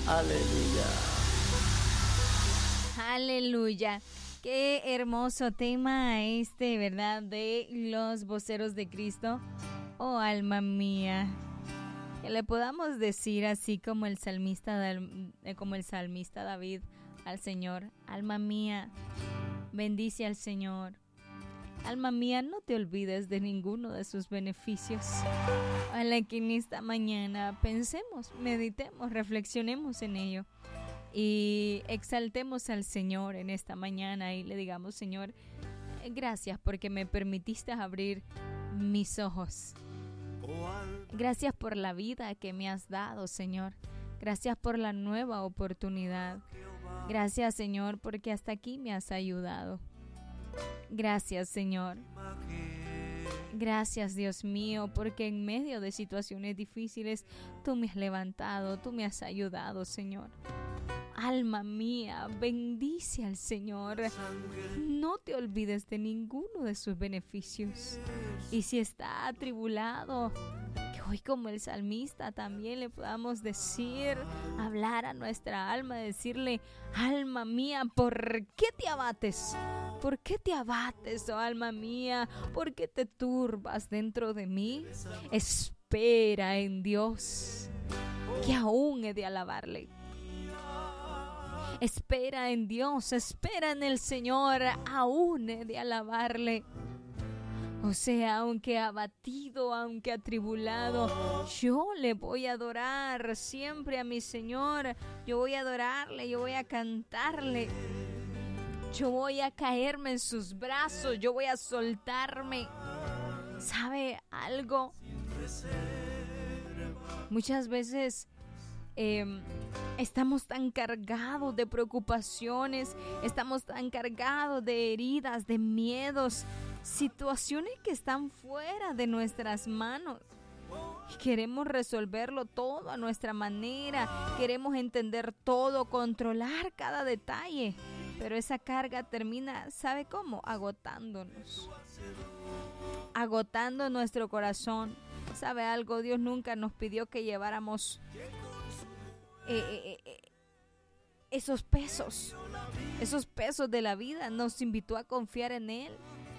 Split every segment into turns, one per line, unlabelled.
Aleluya.
Aleluya. Qué hermoso tema ¿verdad? De los voceros de Cristo. Oh, alma mía. Que le podamos decir así como el salmista David al Señor: alma mía, bendice al Señor. Alma mía, no te olvides de ninguno de sus beneficios. Ojalá que en esta mañana pensemos, meditemos, reflexionemos en ello y exaltemos al Señor en esta mañana y le digamos: Señor, gracias porque me permitiste abrir mis ojos. Gracias por la vida que me has dado, Señor. Gracias por la nueva oportunidad. Gracias, Señor, porque hasta aquí me has ayudado. Gracias, Señor. Gracias, Dios mío, porque en medio de situaciones difíciles tú me has levantado, tú me has ayudado, Señor. Alma mía, bendice al Señor. No te olvides de ninguno de sus beneficios. Y si está atribulado, que hoy como el salmista también le podamos decir, hablar a nuestra alma, decirle: alma mía, ¿por qué te abates? ¿Por qué te abates, oh alma mía? ¿Por qué te turbas dentro de mí? Espera en Dios, que aún he de alabarle. Espera en Dios, espera en el Señor, aún he de alabarle. O sea, aunque abatido, aunque atribulado, yo le voy a adorar siempre a mi Señor. Yo voy a adorarle, yo voy a cantarle. Yo voy a caerme en sus brazos, yo voy a soltarme. ¿Sabe algo? Muchas veces estamos tan cargados de preocupaciones, estamos tan cargados de heridas, de miedos, situaciones que están fuera de nuestras manos. Queremos resolverlo todo a nuestra manera, queremos entender todo, controlar cada detalle. Pero esa carga termina, ¿sabe cómo? Agotándonos. Agotando nuestro corazón. ¿Sabe algo? Dios nunca nos pidió que lleváramos esos pesos de la vida. Nos invitó a confiar en Él.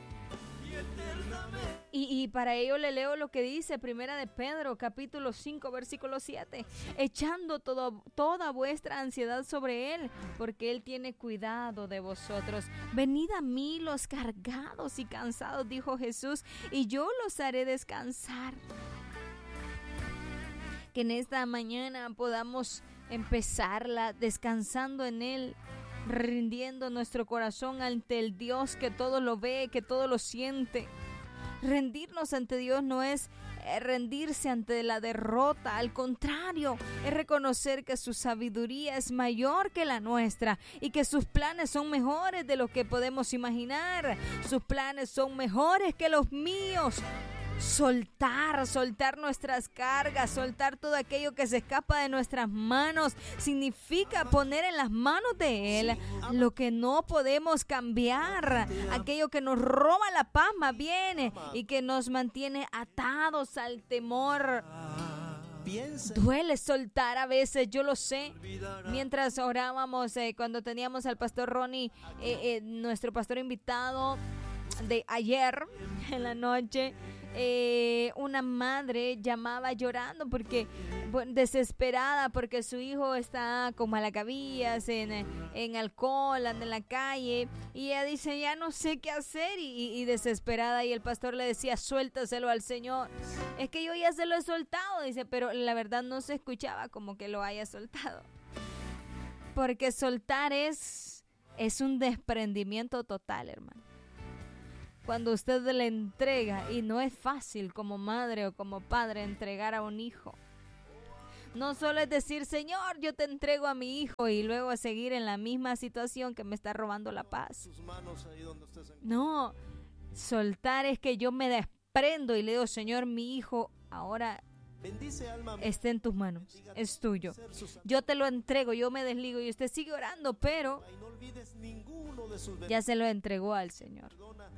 Y para ello le leo lo que dice Primera de Pedro, capítulo 5, versículo 7. Echando toda vuestra ansiedad sobre Él, porque Él tiene cuidado de vosotros. Venid a mí los cargados y cansados, dijo Jesús, y yo los haré descansar. Que en esta mañana podamos empezarla descansando en Él, rindiendo nuestro corazón ante el Dios que todo lo ve, que todo lo siente. Rendirnos ante Dios no es rendirse ante la derrota, al contrario, es reconocer que su sabiduría es mayor que la nuestra y que sus planes son mejores de lo que podemos imaginar. Sus planes son mejores que los míos. Soltar nuestras cargas, soltar todo aquello que se escapa de nuestras manos, significa poner en las manos de Él lo que no podemos cambiar, aquello que nos roba la paz más bien y que nos mantiene atados al temor. Duele soltar a veces, yo lo sé. Mientras orábamos, cuando teníamos al pastor Ronnie, nuestro pastor invitado de ayer en la noche, una madre llamaba llorando porque desesperada porque su hijo está como a la cabillas en alcohol, anda en la calle, y ella dice: ya no sé qué hacer, y desesperada, y el pastor le decía: suéltaselo al Señor. Es que yo ya se lo he soltado, dice, pero la verdad no se escuchaba como que lo haya soltado, porque soltar es un desprendimiento total, hermano. Cuando usted le entrega, y no es fácil como madre o como padre entregar a un hijo. No solo es decir: Señor, yo te entrego a mi hijo, y luego a seguir en la misma situación que me está robando la paz. No, soltar es que yo me desprendo y le digo: Señor, mi hijo ahora está en tus manos, es tuyo. Yo te lo entrego, yo me desligo, y usted sigue orando, pero ya se lo entregó al Señor.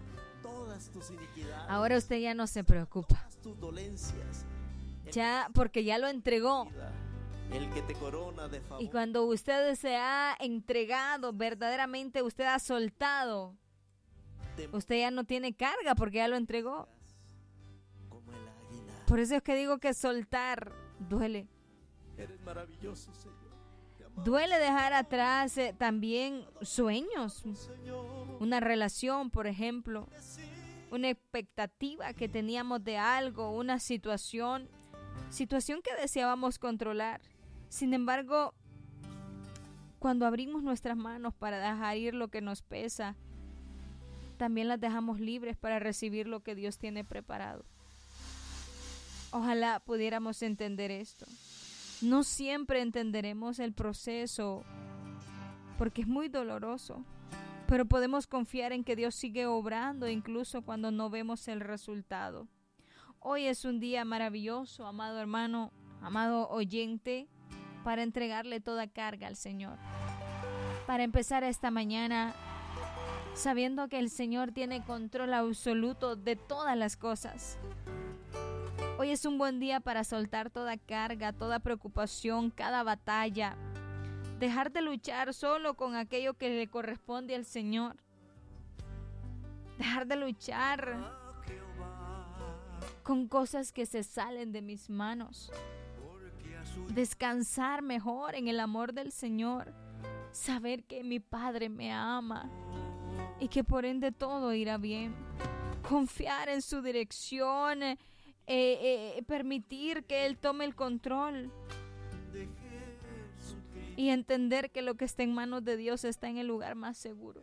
Ahora usted ya no se preocupa, ya, porque ya lo entregó.
el que te corona de favor.
Y cuando usted se ha entregado, verdaderamente usted ha soltado, usted ya no tiene carga porque ya lo entregó. Por eso es que digo que soltar duele.
Eres maravilloso, Señor.
Duele dejar atrás también sueños, una relación, por ejemplo, una expectativa que teníamos de algo, una situación que deseábamos controlar. Sin embargo, cuando abrimos nuestras manos para dejar ir lo que nos pesa, también las dejamos libres para recibir lo que Dios tiene preparado. Ojalá pudiéramos entender esto. No siempre entenderemos el proceso porque es muy doloroso, pero podemos confiar en que Dios sigue obrando incluso cuando no vemos el resultado. Hoy es un día maravilloso, amado hermano, amado oyente, para entregarle toda carga al Señor. Para empezar esta mañana sabiendo que el Señor tiene control absoluto de todas las cosas. Hoy es un buen día para soltar toda carga, toda preocupación, cada batalla. Dejar de luchar solo con aquello que le corresponde al Señor. Dejar de luchar con cosas que se salen de mis manos. Descansar mejor en el amor del Señor. Saber que mi Padre me ama y que por ende todo irá bien. Confiar en su dirección. Permitir que Él tome el control y entender que lo que está en manos de Dios está en el lugar más seguro.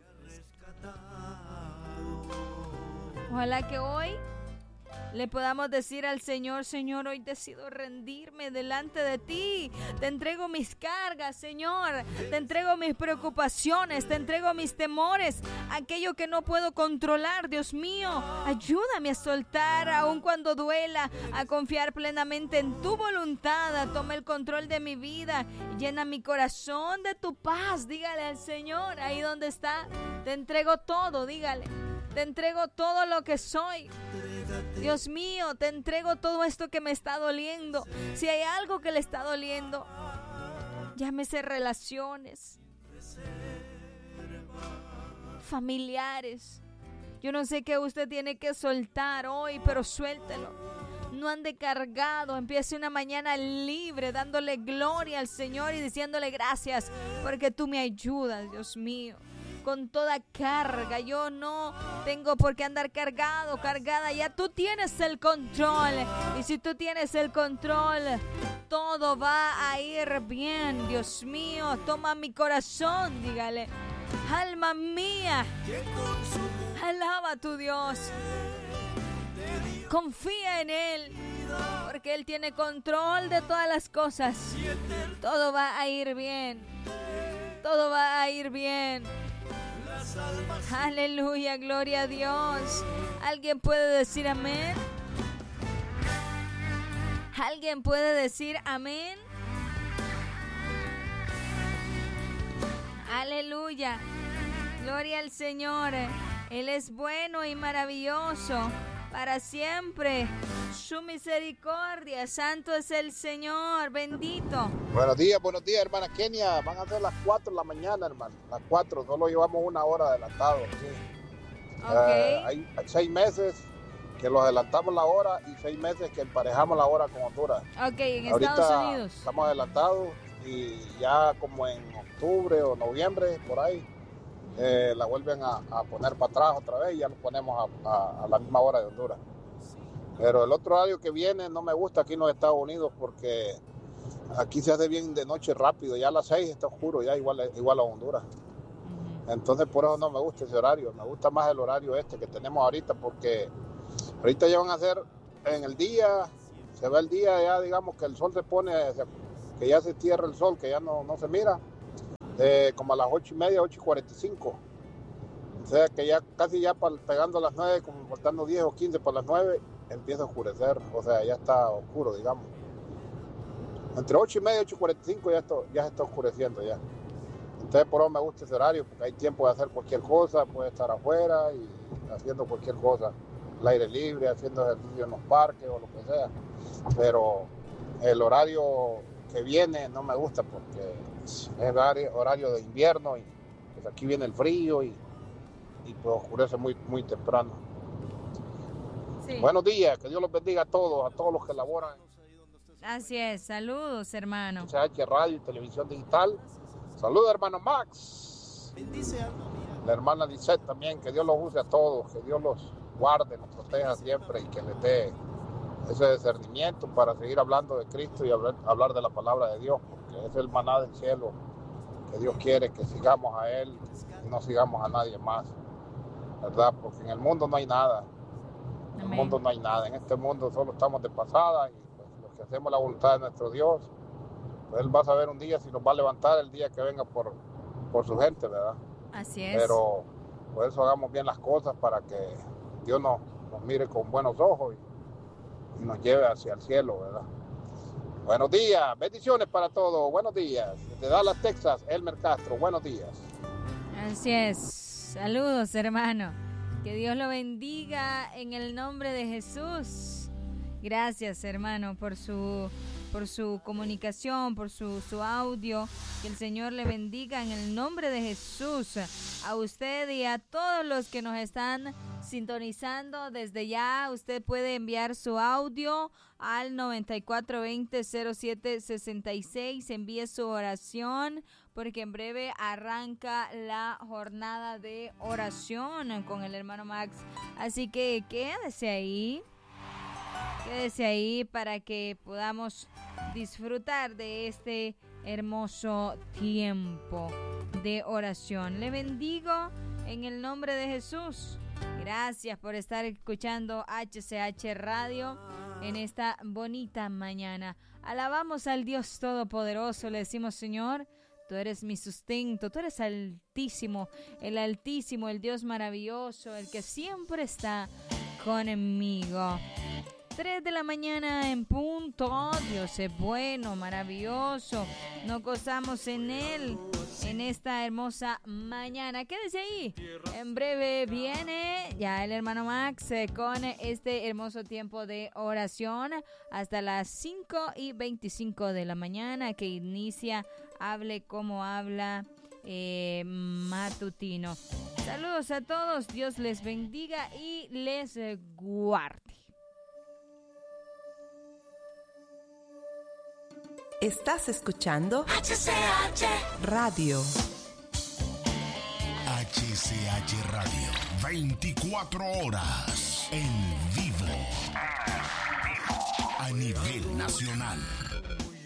Ojalá que hoy le podamos decir al Señor: Señor, hoy decido rendirme delante de ti. Te entrego mis cargas, Señor. Te entrego mis preocupaciones. Te entrego mis temores. Aquello que no puedo controlar, Dios mío. Ayúdame a soltar aun cuando duela. A confiar plenamente en tu voluntad. Toma el control de mi vida. Llena mi corazón de tu paz. Dígale al Señor ahí donde está. Te entrego todo, dígale. Te entrego todo lo que soy. Dios mío, te entrego todo esto que me está doliendo. Si hay algo que le está doliendo, llámese relaciones, familiares. Yo no sé qué usted tiene que soltar hoy, pero suéltelo. No ande cargado, empiece una mañana libre, dándole gloria al Señor y diciéndole gracias, porque tú me ayudas, Dios mío. Con toda carga, yo no tengo por qué andar cargado, cargada, ya tú tienes el control, y si tú tienes el control, todo va a ir bien. Dios mío, toma mi corazón, dígale: alma mía, alaba a tu Dios, confía en Él, porque Él tiene control de todas las cosas. Todo va a ir bien, todo va a ir bien. Aleluya, gloria a Dios. ¿Alguien puede decir amén? ¿Alguien puede decir amén? Aleluya, gloria al Señor. Él es bueno y maravilloso para siempre. Su misericordia, santo es el Señor, bendito.
Buenos días, hermana Kenia. Van a ser las 4 de la mañana, hermano. Las 4, solo llevamos una hora adelantado. Sí.
Okay.
Hay 6 meses que los adelantamos la hora y 6 meses que emparejamos la hora con Honduras.
Ok, en
Ahorita
Estados Unidos.
Estamos adelantados y ya como en octubre o noviembre, por ahí, la vuelven a poner para atrás otra vez y ya lo ponemos a la misma hora de Honduras. Pero el otro horario que viene no me gusta aquí en los Estados Unidos porque aquí se hace bien de noche rápido. Ya a las 6 está oscuro, ya igual a Honduras. Entonces por eso no me gusta ese horario. Me gusta más el horario este que tenemos ahorita porque ahorita ya van a ser en el día, se ve el día ya, digamos que el sol se pone, que ya se cierra el sol, que ya no se mira, como a las 8:30, 8:45. O sea que ya casi ya pegando a las 9, como faltando 10 o 15 para las 9, empieza a oscurecer, o sea, ya está oscuro, digamos. Entre 8:30 y 8:45 ya se está oscureciendo ya. Entonces por eso me gusta ese horario, porque hay tiempo de hacer cualquier cosa, puede estar afuera y haciendo cualquier cosa, al aire libre, haciendo ejercicio en los parques o lo que sea. Pero el horario que viene no me gusta porque es horario de invierno y pues aquí viene el frío y pues oscurece muy, muy temprano.
Sí.
Buenos días, que Dios los bendiga a todos los que laboran.
Así es, saludos, hermano.
CH Radio y Televisión Digital. Saludos, hermano Max.
Bendice alma mía.
La hermana Lisette también, que Dios los use a todos, que Dios los guarde, los proteja siempre y que les dé ese discernimiento para seguir hablando de Cristo y hablar de la palabra de Dios, porque es el maná del cielo que Dios quiere que sigamos a Él y no sigamos a nadie más, ¿verdad? Porque en el mundo no hay nada, en el mundo no hay nada, en este mundo solo estamos de pasada y pues, los que hacemos la voluntad de nuestro Dios, pues Él va a saber un día si nos va a levantar el día que venga por su gente, ¿verdad?
Así es.
Pero por eso hagamos bien las cosas para que Dios nos mire con buenos ojos y nos lleve hacia el cielo, ¿verdad? Buenos días, bendiciones para todos, buenos días. Desde Dallas, Texas, Elmer Castro, buenos días.
Así es, saludos, hermano. Que Dios lo bendiga en el nombre de Jesús. Gracias, hermano, por su comunicación, por su audio. Que el Señor le bendiga en el nombre de Jesús. A usted y a todos los que nos están sintonizando desde ya, usted puede enviar su audio al 9420-0766. Envíe su oración porque en breve arranca la jornada de oración con el hermano Max. Así que quédese ahí para que podamos disfrutar de este hermoso tiempo de oración. Le bendigo en el nombre de Jesús. Gracias por estar escuchando HCH Radio en esta bonita mañana. Alabamos al Dios Todopoderoso. Le decimos, Señor, tú eres mi sustento, tú eres Altísimo, el Dios maravilloso, el que siempre está conmigo. 3 de la mañana en punto. Dios es bueno, maravilloso. Nos gozamos en Él en esta hermosa mañana. Quédese ahí. En breve viene ya el hermano Max con este hermoso tiempo de oración hasta las 5:25 de la mañana que inicia Hable como habla matutino. Saludos a todos. Dios les bendiga y les guarde.
Estás escuchando HCH Radio.
HCH Radio, 24 horas en vivo. A nivel nacional.